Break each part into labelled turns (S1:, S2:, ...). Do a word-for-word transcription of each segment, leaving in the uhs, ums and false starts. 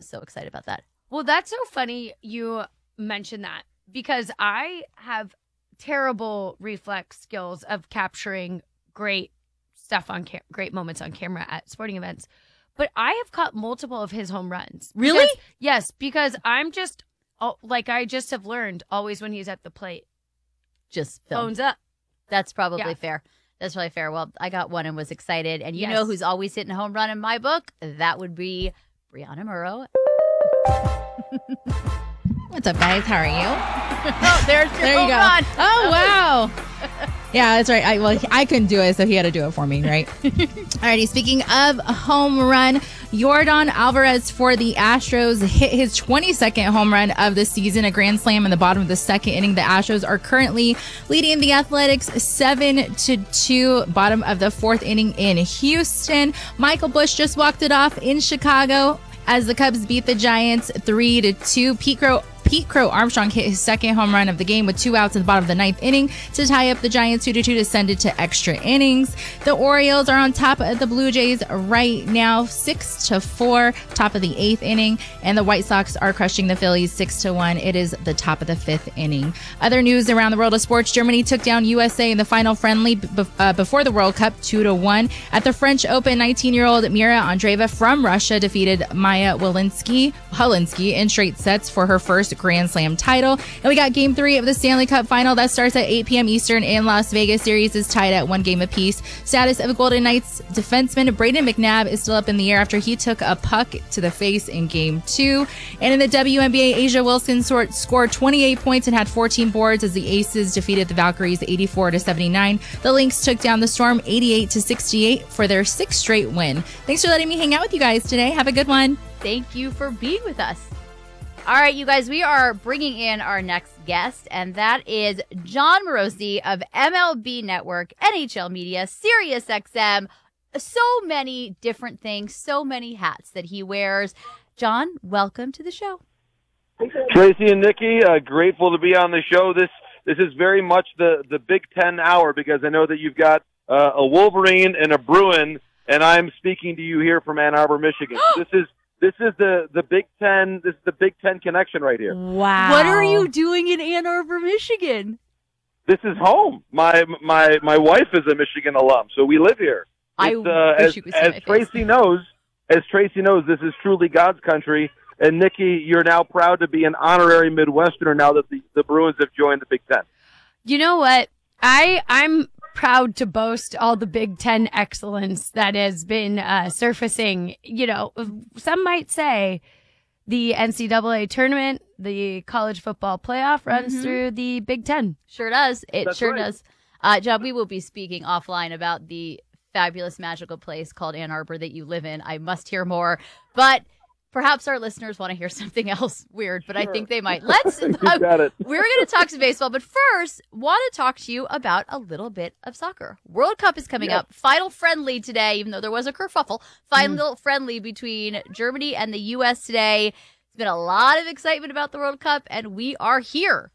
S1: so excited about that.
S2: Well, that's so funny you mentioned that because I have terrible reflex skills of capturing great stuff on cam- great moments on camera at sporting events. But I have caught multiple of his home runs.
S1: Really?
S2: Because, yes, because I'm just, oh, like I just have learned always when he's at the plate.
S1: Just film.
S2: Phones up.
S1: That's probably
S2: Yeah.
S1: fair. That's really fair. Well, I got one and was excited. And you
S2: Yes.
S1: know who's always hitting a home run in my book? That would be Brianna Murrow.
S3: What's up, guys? How are you?
S1: Oh, there's your
S3: There you
S1: home
S3: go.
S1: run.
S3: Oh, wow. Yeah, that's right. I, well, I couldn't do it, so he had to do it for me, right? Alrighty, speaking of a home run, Yordan Alvarez for the Astros hit his twenty-second home run of the season, a grand slam in the bottom of the second inning. The Astros are currently leading the Athletics seven to two, bottom of the fourth inning in Houston. Michael Busch just walked it off in Chicago as the Cubs beat the Giants three to two. Pete Crow Pete Crow Armstrong hit his second home run of the game with two outs in the bottom of the ninth inning to tie up the Giants two to two to send it to extra innings. The Orioles are on top of the Blue Jays right now, six to four, top of the eighth inning, and the White Sox are crushing the Phillies six to one. It is the top of the fifth inning. Other news around the world of sports: Germany took down U S A in the final friendly b- uh, before the World Cup, two to one. At the French Open, nineteen-year-old Mira Andreeva from Russia defeated Maya Wolinsky, Holinsky in straight sets for her first Grand Slam title. And we got game three of the Stanley Cup final that starts at eight p.m. Eastern in Las Vegas. Series is tied at one game apiece. Status of Golden Knights defenseman Brayden McNabb is still up in the air after he took a puck to the face in game two. And in the W N B A, Asia Wilson sort, scored twenty-eight points and had fourteen boards as the Aces defeated the Valkyries eighty-four to seventy-nine. The Lynx took down the Storm eighty-eight to sixty-eight for their sixth straight win. Thanks for letting me hang out with you guys today. Have a good one.
S1: Thank you for being with us. All right, you guys, we are bringing in our next guest, and that is Jon Morosi of M L B Network, N H L Media, Sirius X M, so many different things, so many hats that he wears. Jon, welcome to the show.
S4: Tracy and Nikki, uh, grateful to be on the show. This this is very much the, the Big Ten hour because I know that you've got uh, a Wolverine and a Bruin, and I'm speaking to you here from Ann Arbor, Michigan. This is This is the, the Big Ten. This is the Big Ten connection right here.
S2: Wow.
S1: What are you doing in Ann Arbor, Michigan?
S4: This is home. My my my wife is a Michigan alum, so we live here.
S1: I
S4: It's, uh,
S1: wish
S4: as,
S1: you could see
S4: as
S1: my
S4: Tracy
S1: face.
S4: knows, as Tracy knows, this is truly God's country. And Nikki, you're now proud to be an honorary Midwesterner now that the, the Bruins have joined the Big Ten.
S2: You know what? I I'm proud to boast all the Big Ten excellence that has been uh, surfacing. You know, some might say the N C double A tournament, the college football playoff runs
S1: Mhm.
S2: through the Big Ten.
S1: Sure does. It
S4: That's
S1: sure
S4: right.
S1: does. Uh, John, we will be speaking offline about the fabulous, magical place called Ann Arbor that you live in. I must hear more. But perhaps our listeners want to hear something else weird, but I
S4: Sure.
S1: think they might. Let's.
S4: You got it.
S1: We're going to talk some baseball, but first, want to talk to you about a little bit of soccer. World Cup is coming
S4: Yep.
S1: up. Final friendly today, even though there was a kerfuffle. Final friendly between Germany and the U S today. It's been a lot of excitement about the World Cup, and we are here.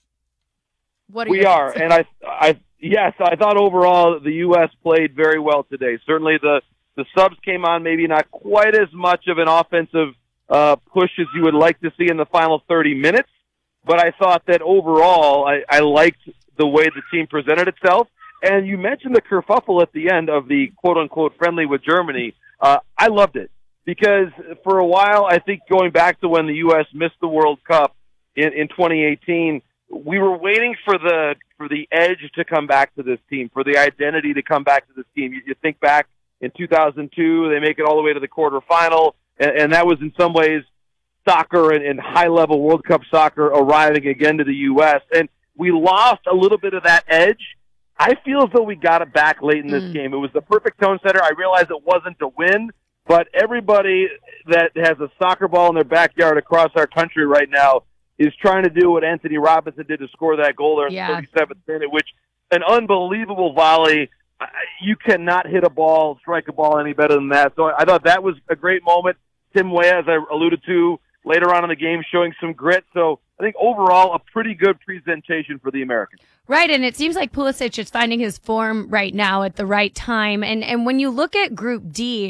S1: What are
S4: We
S1: your
S4: are,
S1: thoughts?
S4: and I, I, yes, I thought overall the U S played very well today. Certainly, the the subs came on, maybe not quite as much of an offensive uh, push as you would like to see in the final thirty minutes, but I thought that overall, I, I liked the way the team presented itself. And you mentioned the kerfuffle at the end of the quote unquote friendly with Germany. Uh, I loved it because for a while, I think going back to when the U S missed the World Cup in, in twenty eighteen. We were waiting for the for the edge to come back to this team, for the identity to come back to this team. You, you think back in two thousand two, they make it all the way to the quarterfinal, and, and that was in some ways soccer and, and high-level World Cup soccer arriving again to the U S, and we lost a little bit of that edge. I feel as though we got it back late in this
S2: Mm.
S4: game. It was the perfect tone setter. I realize it wasn't to win, but everybody that has a soccer ball in their backyard across our country right now is trying to do what Anthony Robinson did to score that goal there in
S2: Yeah.
S4: the thirty-seventh minute, which an unbelievable volley. I- You cannot hit a ball, strike a ball any better than that. So I thought that was a great moment. Tim Weah, as I alluded to later on in the game, showing some grit. So I think overall a pretty good presentation for the Americans.
S2: Right, and it seems like Pulisic is finding his form right now at the right time. And and when you look at Group D,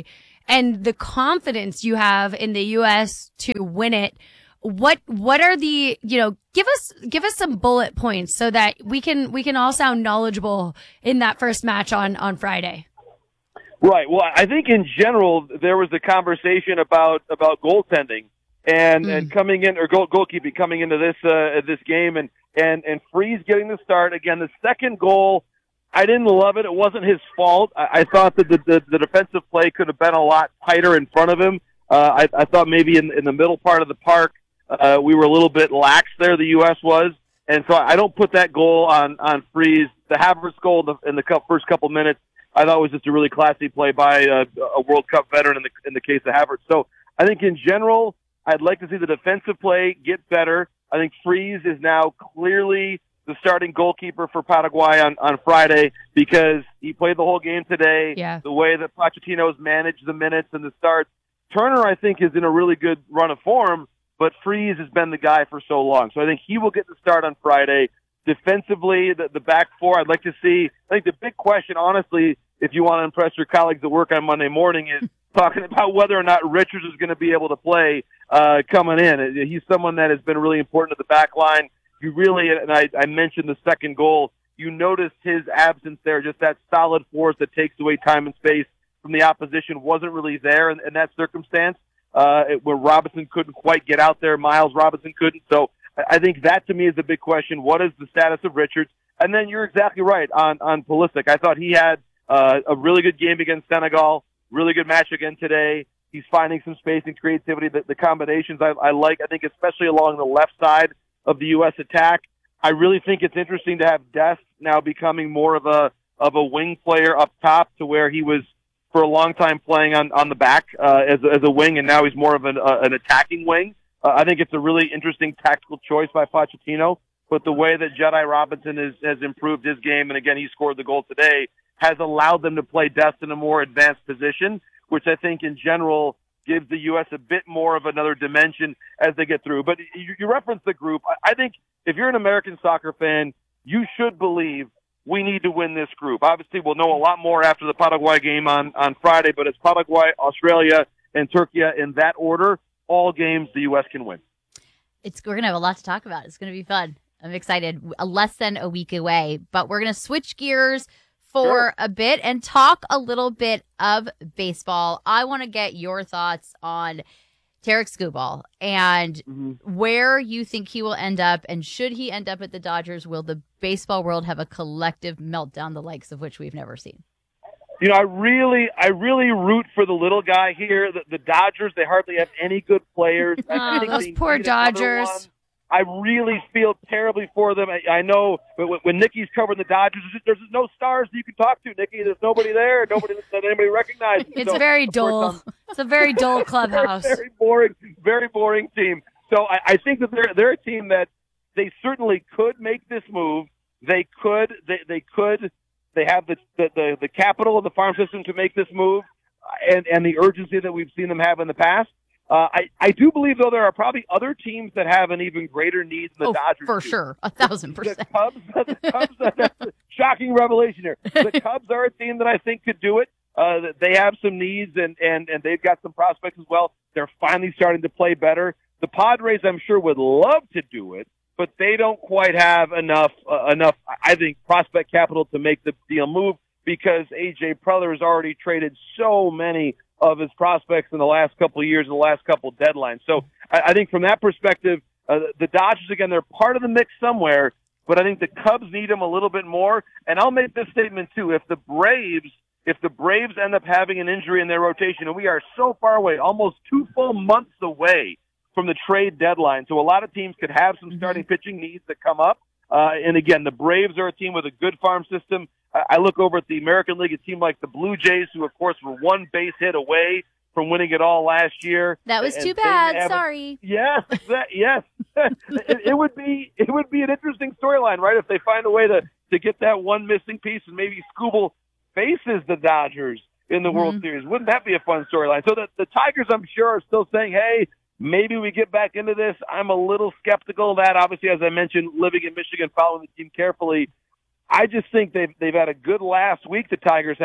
S2: and the confidence you have in the U S to win it. What what are the, you know, give us give us some bullet points so that we can we can all sound knowledgeable in that first match on on Friday.
S4: Right. Well, I think in general there was a conversation about about goaltending and mm. and coming in or goal, goalkeeping coming into this uh, this game and and and Freese getting the start again. The second goal, I didn't love it. It wasn't his fault. I, I thought that the, the the defensive play could have been a lot tighter in front of him. Uh, I, I thought maybe in in the middle part of the park. Uh, we were a little bit lax there, the U S was, and so I don't put that goal on, on Freese. The Havertz goal in the, in the first couple minutes, I thought was just a really classy play by a, a World Cup veteran in the, in the case of Havertz. So I think in general, I'd like to see the defensive play get better. I think Freese is now clearly the starting goalkeeper for Paraguay on, on Friday because he played the whole game today.
S2: Yeah.
S4: The way that Pochettino's managed the minutes and the starts. Turner, I think, is in a really good run of form. But Freese has been the guy for so long. So I think he will get the start on Friday. Defensively, the, the back four, I'd like to see. I think the big question, honestly, if you want to impress your colleagues at work on Monday morning, is talking about whether or not Richards is going to be able to play uh, coming in. He's someone that has been really important to the back line. You really, and I, I mentioned the second goal, you noticed his absence there, just that solid force that takes away time and space from the opposition wasn't really there in, in that circumstance. Uh, where Robinson couldn't quite get out there. Miles Robinson couldn't. So I think that to me is the big question. What is the status of Richards? And then you're exactly right on, on Pulisic. I thought he had, uh, a really good game against Senegal, really good match again today. He's finding some space and creativity. The, the combinations I, I like, I think especially along the left side of the U S attack. I really think it's interesting to have Dest now becoming more of a, of a wing player up top to where he was for a long time playing on, on the back uh, as, as a wing, and now he's more of an, uh, an attacking wing. Uh, I think it's a really interesting tactical choice by Pochettino, but the way that Jedi Robinson is, has improved his game, and again, he scored the goal today, has allowed them to play Dest in a more advanced position, which I think in general gives the U S a bit more of another dimension as they get through. But you, you referenced the group. I, I think if you're an American soccer fan, you should believe we need to win this group. Obviously, we'll know a lot more after the Paraguay game on, on Friday, but it's Paraguay, Australia, and Turkey in that order. All games the U S can win.
S1: It's We're going to have a lot to talk about. It's going to be fun. I'm excited. Less than a week away, but we're going to switch gears for sure. a bit and talk a little bit of baseball. I want to get your thoughts on Tarik Skubal and mm-hmm. where you think he will end up, and should he end up at the Dodgers, will the baseball world have a collective meltdown the likes of which we've never seen?
S4: You know, I really, I really root for the little guy here. The, the Dodgers, they hardly have any good players.
S2: Oh, those poor Dodgers.
S4: I really feel terribly for them. I, I know when, when Nikki's covering the Dodgers, there's, there's no stars that you can talk to, Nikki. There's nobody there. Nobody that anybody recognizes.
S2: It's
S4: so,
S2: very dull. It's a very dull clubhouse.
S4: Very boring, very boring team. So I, I think that they're they're a team that they certainly could make this move. They could. They they could. They have the the the, the capital of the farm system to make this move, and and the urgency that we've seen them have in the past. Uh, I, I do believe, though, there are probably other teams that have an even greater need than the
S1: oh,
S4: Dodgers
S1: for
S4: do.
S1: sure. A thousand percent.
S4: The Cubs, the Cubs that's a shocking revelation here. The Cubs are a team that I think could do it. Uh, they have some needs, and, and, and they've got some prospects as well. They're finally starting to play better. The Padres, I'm sure, would love to do it, but they don't quite have enough, uh, enough, I think, prospect capital to make the deal move because A J Preller has already traded so many of his prospects in the last couple of years and the last couple of deadlines. So I, I think from that perspective, uh, the Dodgers, again, they're part of the mix somewhere, but I think the Cubs need them a little bit more. And I'll make this statement too. If the Braves, if the Braves end up having an injury in their rotation, and we are so far away, almost two full months away from the trade deadline. So a lot of teams could have some starting pitching needs that come up. Uh, and again, the Braves are a team with a good farm system. I look over at the American League, a team like the Blue Jays, who, of course, were one base hit away from winning it all last year.
S1: That was
S4: and
S1: too bad. Sorry.
S4: Yes, that, yes. it, it would be it would be an interesting storyline, right? If they find a way to, to get that one missing piece, and maybe Skubal faces the Dodgers in the mm-hmm. World Series. Wouldn't that be a fun storyline? So the, the Tigers, I'm sure, are still saying, hey, maybe we get back into this. I'm a little skeptical of that. Obviously, as I mentioned, living in Michigan, following the team carefully, I just think they've they've had a good last week, the Tigers have,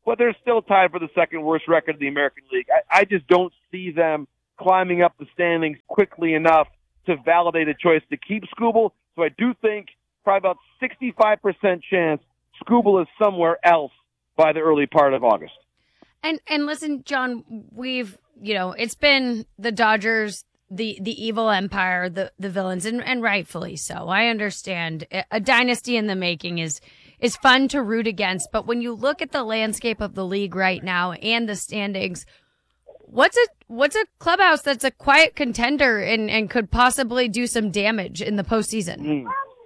S4: but they're still tied for the second worst record in the American League. I, I just don't see them climbing up the standings quickly enough to validate a choice to keep Skubal. So I do think probably about sixty-five percent chance Skubal is somewhere else by the early part of August.
S2: And and listen, John, we've, you know, it's been the Dodgers, the the evil empire, the the villains, and, and rightfully so. I understand a dynasty in the making is is fun to root against, but when you look at the landscape of the league right now and the standings, what's a what's a clubhouse that's a quiet contender and, and could possibly do some damage in the postseason?
S4: Mm.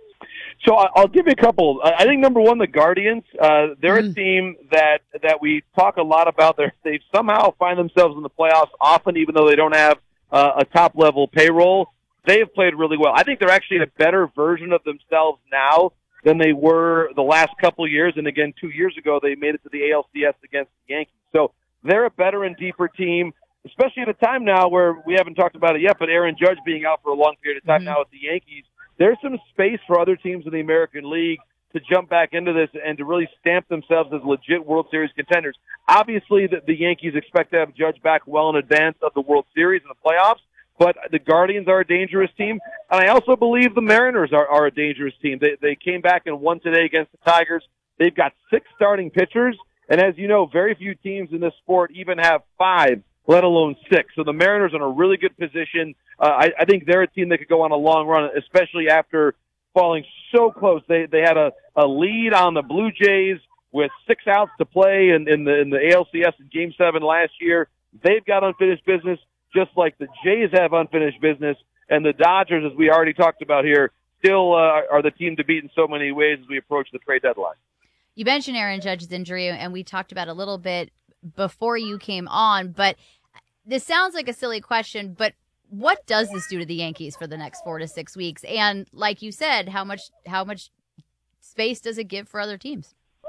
S4: So I'll give you a couple. I think number one, the Guardians. Uh, they're mm. a team that that we talk a lot about. They're, they somehow find themselves in the playoffs often, even though they don't have uh, a top-level payroll. They have played really well. I think they're actually a better version of themselves now than they were the last couple of years. And again, two years ago, they made it to the A L C S against the Yankees. So they're a better and deeper team, especially at a time now where we haven't talked about it yet, but Aaron Judge being out for a long period of time mm-hmm. now with the Yankees. There's some space for other teams in the American League to jump back into this and to really stamp themselves as legit World Series contenders. Obviously, the, the Yankees expect to have Judge back well in advance of the World Series and the playoffs, but the Guardians are a dangerous team. And I also believe the Mariners are, are a dangerous team. They, they came back and won today against the Tigers. They've got six starting pitchers, and as you know, very few teams in this sport even have five, let alone six. So the Mariners are in a really good position. Uh, I, I think they're a team that could go on a long run, especially after falling so close. They they had a, a lead on the Blue Jays with six outs to play in, in the in the A L C S in Game seven last year. They've got unfinished business, just like the Jays have unfinished business. And the Dodgers, as we already talked about here, still uh, are the team to beat in so many ways as we approach the trade deadline.
S1: You mentioned Aaron Judge's injury, and we talked about it a little bit before you came on, but this sounds like a silly question, but what does this do to the Yankees for the next four to six weeks? And like you said, how much how much space does it give for other teams?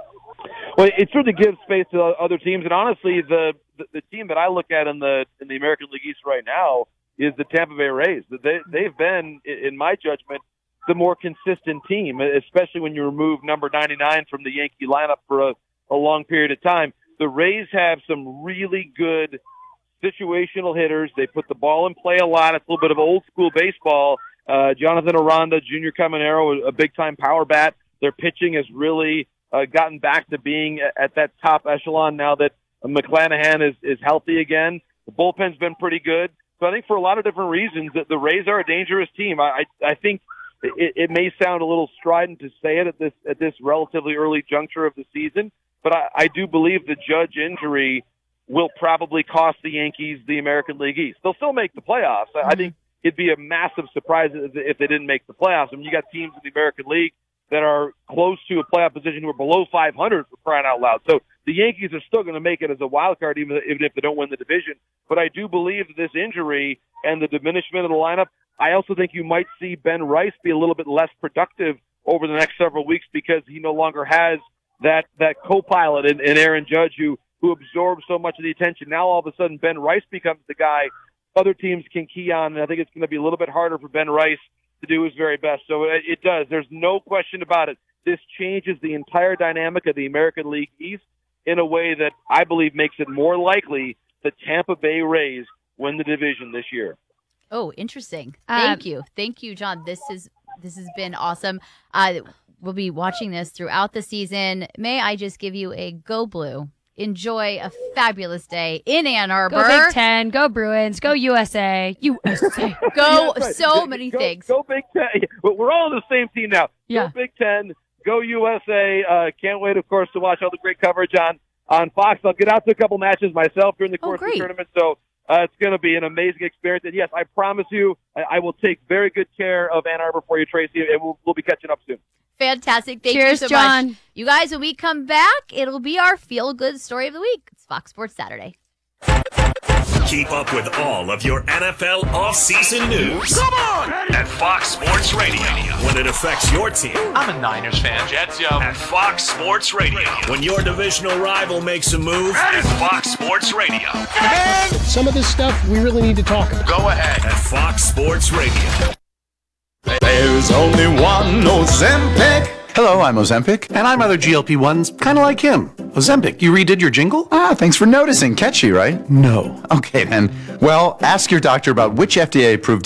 S4: Well, it certainly gives space to other teams, and honestly, the, the the team that I look at in the in the American League East right now is the Tampa Bay Rays. They they've been, in my judgment, the more consistent team, especially when you remove number ninety-nine from the Yankee lineup for a, a long period of time. The Rays have some really good situational hitters. They put the ball in play a lot. It's a little bit of old school baseball. Uh, Jonathan Aranda, Junior Caminero, a big time power bat. Their pitching has really uh, gotten back to being at that top echelon now that McClanahan is, is healthy again. The bullpen's been pretty good. So I think for a lot of different reasons that the Rays are a dangerous team. I, I think it, it may sound a little strident to say it at this, at this relatively early juncture of the season, but I, I do believe the Judge injury will probably cost the Yankees the American League East. They'll still make the playoffs. Mm-hmm. I think it'd be a massive surprise if they didn't make the playoffs. I mean, you got teams in the American League that are close to a playoff position who are below five hundred for crying out loud. So the Yankees are still going to make it as a wild card, even, even if they don't win the division. But I do believe that this injury and the diminishment of the lineup, I also think you might see Ben Rice be a little bit less productive over the next several weeks because he no longer has that, that co-pilot in, in Aaron Judge who who absorbs so much of the attention. Now all of a sudden Ben Rice becomes the guy other teams can key on, and I think it's going to be a little bit harder for Ben Rice to do his very best. So it, it does. There's no question about it. This changes the entire dynamic of the American League East in a way that I believe makes it more likely that Tampa Bay Rays win the division this year.
S1: Oh, interesting. Thank um, you. Thank you, John. This is this has been awesome. Uh, we'll be watching this throughout the season. May I just give you a go blue? Enjoy a fabulous day in Ann Arbor.
S2: Go Big Ten. Go Bruins. Go U S A. U S A.
S1: Go
S4: yeah, right.
S1: so
S4: go,
S1: many
S4: go,
S1: things.
S4: Go Big Ten. We're all on the same team now.
S2: Yeah.
S4: Go Big Ten. Go U S A. Uh, can't wait, of course, to watch all the great coverage on, on Fox. I'll get out to a couple matches myself during the course
S1: oh,
S4: of the tournament. So uh, it's going to be an amazing experience. And, yes, I promise you I, I will take very good care of Ann Arbor for you, Tracy, and we'll, we'll be catching up soon.
S1: Fantastic. Thank
S2: Cheers,
S1: you so
S2: John.
S1: much. You guys, when we come back, it'll be our feel-good story of the week. It's Fox Sports Saturday.
S5: Keep up with all of your N F L offseason news. Come on! At Fox Sports Radio. When it affects your team.
S6: I'm a Niners fan. Jets, yo.
S5: At Fox Sports Radio. When your divisional rival makes a move. At Fox Sports Radio.
S7: Man, some of this stuff we really need to talk about.
S6: Go ahead.
S5: At Fox Sports Radio.
S8: There's only one Ozempic. Hello, I'm Ozempic.
S9: And I'm other G L P ones, kind of like him. Ozempic, you redid your jingle?
S8: Ah, thanks for noticing. Catchy, right?
S9: No.
S8: Okay, then. Well, ask your doctor about which F D A-approved